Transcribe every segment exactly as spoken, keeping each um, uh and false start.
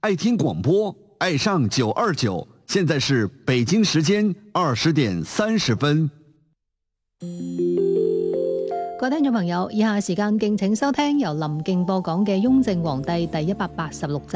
爱听广播，爱上九二九。现在是北京时間二十點三十分。 各位聽眾朋友，以下時間敬請收聽由林敬播講嘅《雍正皇帝》第一百八十六集。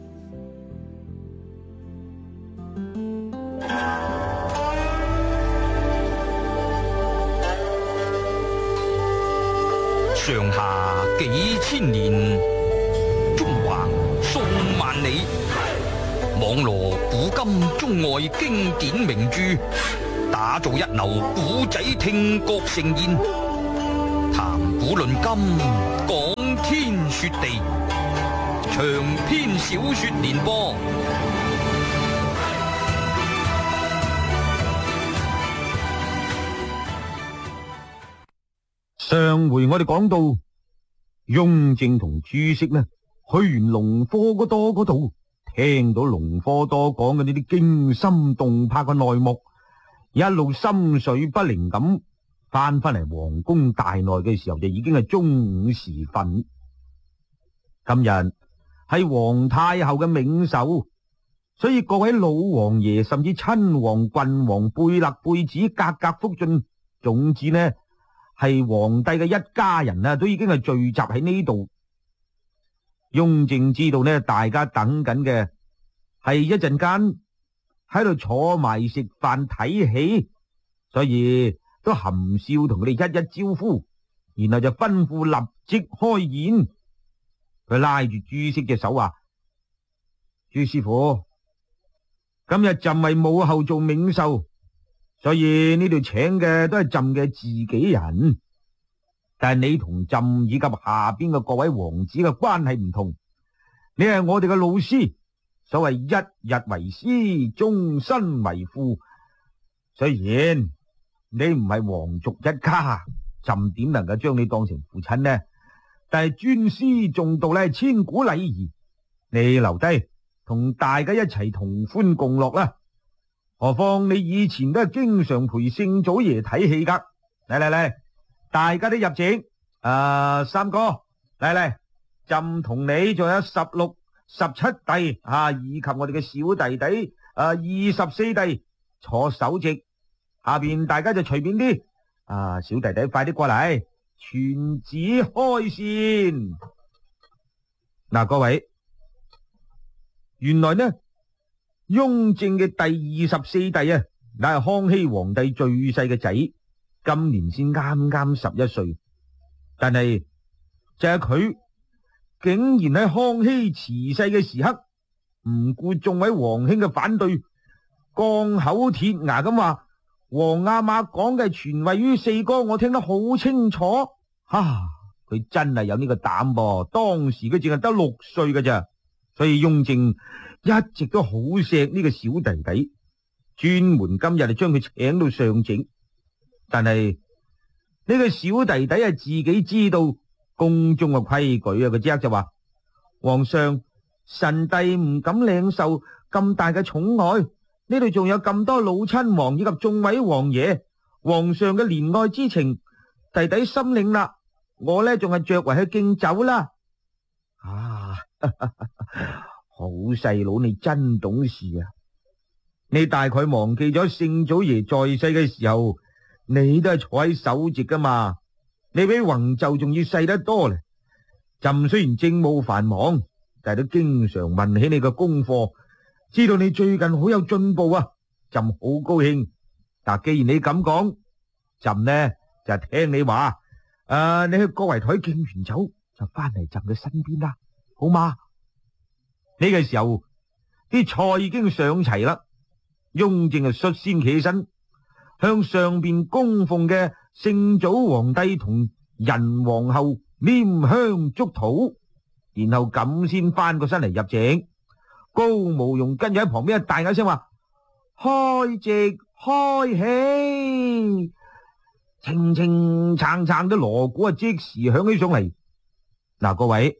上下幾千年，中橫數萬里，網羅古今中外經典名著，打造一流古仔聽覺盛宴，談古論今，講天說地，長篇小說連播。 上回我哋講到雍正同朱熹呢，去完隆科多嗰度，聽到隆科多講嘅呢啲驚心動魄嘅內幕，一路心水不寧咁翻返嚟皇宮大內嘅時候，就已經係中午時分。今日係皇太后嘅冥壽，所以各位老王爺甚至親王、郡王、貝勒、貝子格格福晉，總之呢係皇帝嘅一家人啊，都已經係聚集喺呢度。雍正知道呢，大家等緊嘅係一陣間喺度坐埋食飯睇戲，所以都含笑同佢哋一一招呼，然後就吩咐立即開宴。佢拉住朱熹隻手話：朱師傅，今日朕為母后做冥壽，所以呢度請嘅都係朕嘅自己人，但係你同朕以及下邊嘅各位王子嘅關係唔同，你係我哋嘅老師，所謂一日為師，終身為父。雖然你唔係皇族一家，朕點能夠將你當成父親呢？但係尊師重道咧，千古禮儀，你留低同大家一齊同歡共樂啦。何況你以前都係經常陪聖祖爺睇戲噶。嚟嚟嚟，大家都入席。誒，三哥，嚟嚟，朕同你仲有十六、十七弟啊，以及我哋嘅小弟弟誒，二十四弟坐首席。下邊大家就隨便啲。啊，小弟弟快啲過嚟，傳旨開宴。嗱，各位，原來呢，雍正嘅第二十四弟啊，乃係康熙皇帝最細嘅仔，今年先啱啱十一歲。但係就係佢，竟然喺康熙辭世嘅時刻，唔顧眾位皇兄嘅反對，鋼口鐵牙咁話：皇阿瑪講嘅傳位於四哥，我聽得好清楚。哈！佢真係有呢個膽噃，當時佢淨係得六歲㗎咋，所以雍正一直都好錫呢個小弟弟，專門今日就將佢請到上席。但係呢個小弟弟係自己知道宮中嘅規矩啊，佢即刻就話：皇上，臣弟唔敢領受咁大嘅寵愛，呢度仲有咁多老親王以及眾位王爺，皇上嘅憐愛之情，弟弟心領啦。我呢仲係着為去敬酒啦。啊，好細佬，你真懂事啊！你大概忘記咗聖祖爺在世嘅時候，你都係坐喺首席噶嘛？你比弘就仲要細得多咧。朕雖然政務繁忙，但係都經常問起你嘅功課，知道你最近好有進步啊！朕好高興。嗱，既然你咁講，朕呢就係聽你話。誒，你去國圍台敬完酒就翻嚟朕嘅身邊啦，好嗎？呢個時候啲菜已經上齊啦，雍正就率先企起身，向上邊供奉嘅聖祖皇帝同仁皇后拈香祝禱，然後咁先翻個身嚟入席。高慕容跟住喺旁邊一大嗌聲話：開席開喜！清清撐撐啲鑼鼓啊，即時響起上嚟。嗱，各位，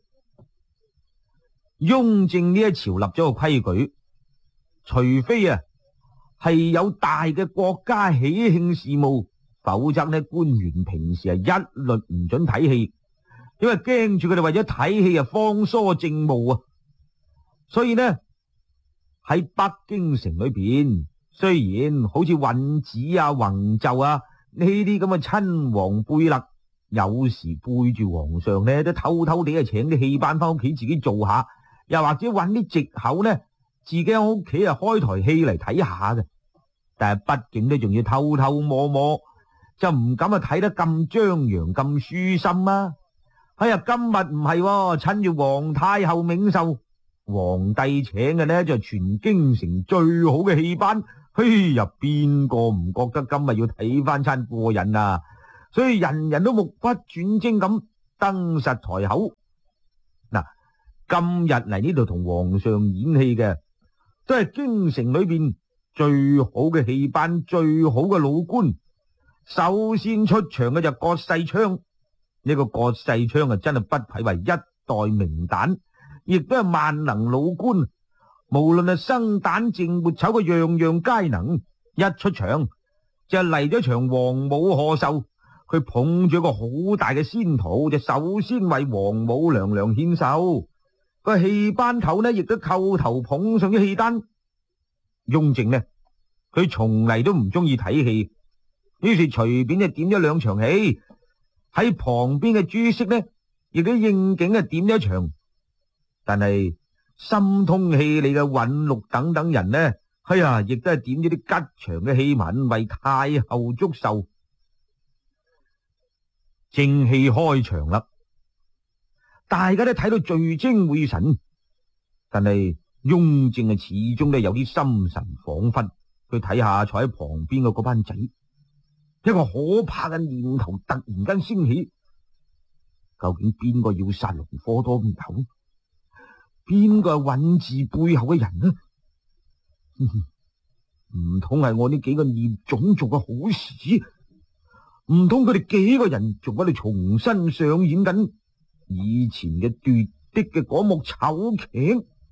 雍正呢一朝立咗個規矩，除非啊係有大嘅國家喜慶事務，否則呢官員平時係一律唔准睇戲，因為驚住佢哋為咗睇戲啊荒疏政務啊。 所以呢喺北京城裏邊，雖然好似允子啊、弘就啊呢啲咁嘅親王貝勒，有時背住皇上呢，都偷偷地啊請啲戲班翻屋企自己做下，又或者揾啲藉口呢，自己喺屋企啊開台戲嚟睇下嘅。但係畢竟呢，仲要偷偷摸摸，就唔敢啊睇得咁張揚、咁舒心啊！哎呀，今日唔係，趁住皇太后冥壽，皇帝請嘅呢就係全京城最好嘅戲班。嘿呀，邊個唔覺得今日要睇翻餐過癮啊？所以人人都目不轉睛咁登實台口。嗱，今日嚟呢度同皇上演戲嘅，都係京城裏邊最好嘅戲班，最好嘅老官。首先出場嘅就葛世昌，呢個葛世昌啊，真係不愧為一代名旦，亦都係萬能老官。無論係生旦淨末丑嘅樣樣皆能。一出場就嚟咗場王母賀壽，佢捧住一個好大嘅仙桃，就首先為王母娘娘獻壽。個戲班頭呢，亦都叩頭捧上咗戲單。雍正呢，佢從嚟都唔中意睇戲，於是隨便就點咗兩場戲。喺旁邊嘅朱熹呢，亦都應景啊點咗一場。但係心通氣理嘅允祿等等人呢，哎呀，亦都係點咗啲吉祥嘅戲文為太后祝壽。正戲開場啦，大家都睇到聚精會神，但係雍正啊始終都有啲心神恍惚。佢睇下坐喺旁邊嘅嗰班仔，一個可怕嘅念頭突然間升起，究竟邊個要殺龍科多咁頭？邊個係允字背後嘅人呢？唔通係我呢幾個孽種做嘅好事？唔通佢哋幾個人仲喺度重新上演緊以前嘅奪嫡嘅嗰幕醜劇？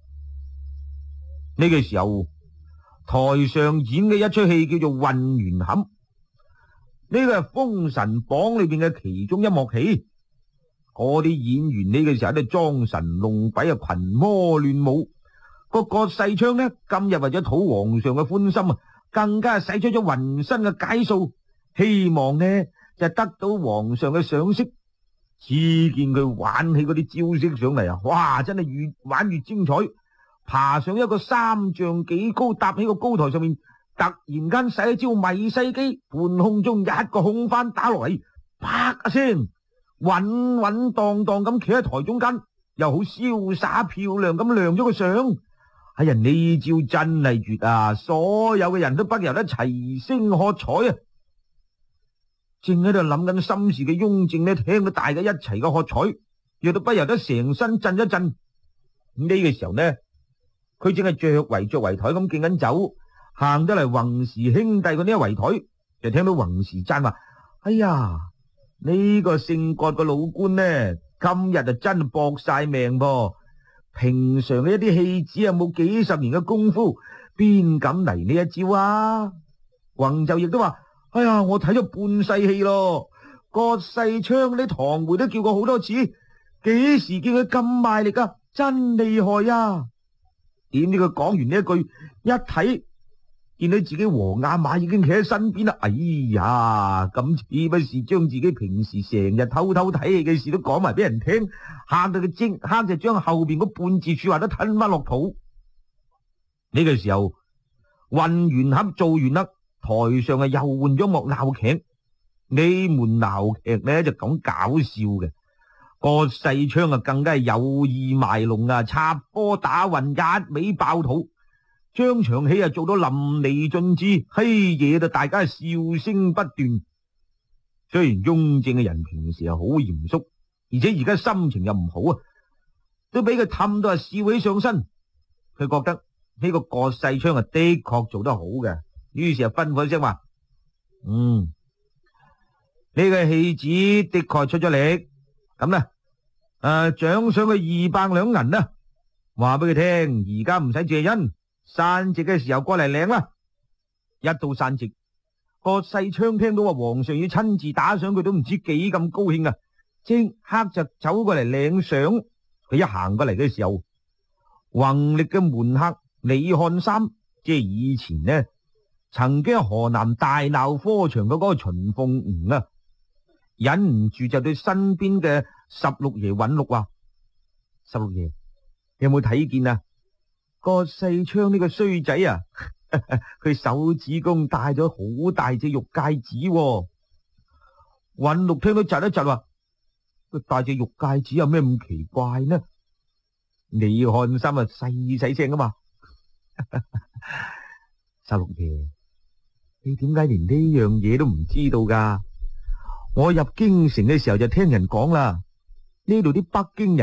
呢個時候，台上演嘅一出戲叫做《混元坎》，呢個係《封神榜》裏邊嘅其中一幕戲。嗰啲演員呢個時候喺度裝神弄鬼啊，群魔亂舞。個葛世昌呢，今日為咗討皇上嘅歡心啊，更加係使出咗渾身嘅解數，希望呢就得到皇上嘅賞識。只見佢玩起嗰啲招式上嚟啊，哇！真係越玩越精彩。爬上一個三丈幾高，搭起個高台上面，突然間使一招迷西機，半空中一個空翻打落嚟，啪一聲，穩穩當當咁企喺台中間，又好瀟灑漂亮咁亮咗個相。哎呀，呢招真係絕啊！所有嘅人都不由得齊聲喝彩啊！正喺度諗緊心事嘅雍正呢，聽到大家一齊嘅喝彩，亦都不由得成身震一震。呢個時候呢，佢正係着圍着圍台咁敬緊酒，行得嚟宏時兄弟嗰呢一圍台，就聽到宏時讚話：哎呀，呢個姓葛嘅老官呢，今日就真係搏晒命噃！平常嘅一啲戲子啊，冇幾十年嘅功夫，邊敢嚟呢一招啊？宏就亦都話：哎呀，我睇咗半世戲咯，葛世昌呢堂會都叫過好多次，幾時見佢咁賣力啊？真厲害啊！點知佢講完呢一句，一睇見到自己和阿瑪已經企喺身邊啦。哎呀，咁似不是將自己平時成日偷偷睇戲嘅事都講埋俾人聽，嚇到佢即刻就將後邊嗰半字說話都吞翻落肚。呢個時候，混元坎做完啦，台上啊又換咗幕鬧劇。呢門鬧劇呢就講搞笑嘅，葛世昌啊更加係有意賣弄啊，插科打諢，一味爆肚，將場戲啊做到淋漓盡致，嘿，惹到大家笑聲不斷。雖然雍正嘅人平時係好嚴肅，而且而家心情又唔好啊，都俾佢氹到啊笑起上身。佢覺得呢個葛世昌啊的確做得好嘅，於是啊吩咐一聲話：嗯，呢個戲子的確出咗力，咁啦，誒獎賞佢二百兩銀啦，話俾佢聽，而家唔使謝恩，散席嘅時候過嚟領啦。一到散席，葛世昌聽到話皇上要親自打賞，佢都唔知幾咁高興啊！即刻就走過嚟領賞。佢一行過嚟嘅時候， 弘曆嘅門客李漢三，即係以前呢曾經喺河南大鬧科場嘅嗰個秦鳳吳啊，忍唔住就對身邊嘅十六爺尹祿話：十六爺，你有冇睇見啊？個細昌呢個衰仔啊，佢手指公戴咗好大隻玉戒指喎。尹祿聽到窒一窒話：佢戴隻玉戒指有咩咁奇怪呢？李漢三啊細細聲啊嘛，十六爺，你點解連呢樣嘢都唔知道噶？我入京城嘅時候就聽人講啦，呢度啲北京人